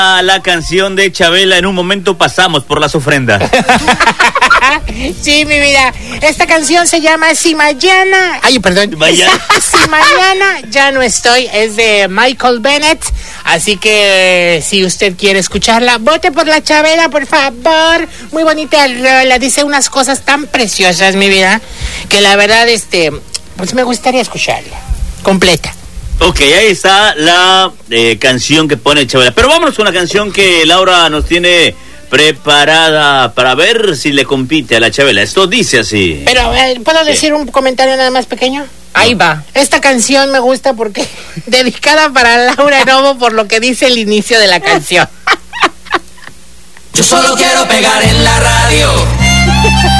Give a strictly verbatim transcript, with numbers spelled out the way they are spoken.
A la canción de Chabela, en un momento pasamos por las ofrendas. Sí, mi vida. Esta canción se llama Si Mañana. Ay, perdón. Mañana. Si Mañana Ya No Estoy. Es de Michael Bennett. Así que si usted quiere escucharla, vote por la Chabela, por favor. Muy bonita rola. Dice unas cosas tan preciosas, mi vida, que la verdad, este, pues me gustaría escucharla completa. Ok, ahí está la eh, canción que pone Chabela. Pero vámonos con una canción que Laura nos tiene preparada para ver si le compite a la Chabela. Esto dice así. Pero, eh, ¿puedo decir sí. un comentario nada más pequeño? Ahí va. Esta canción me gusta porque dedicada para Laura Novo por lo que dice el inicio de la canción. Yo solo quiero pegar en la radio.